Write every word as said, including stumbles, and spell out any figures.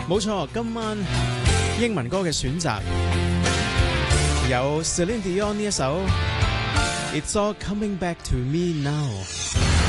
冇錯，今晚英文歌嘅選擇有 Celine Dion 呢一首 It's All Coming Back to Me Now。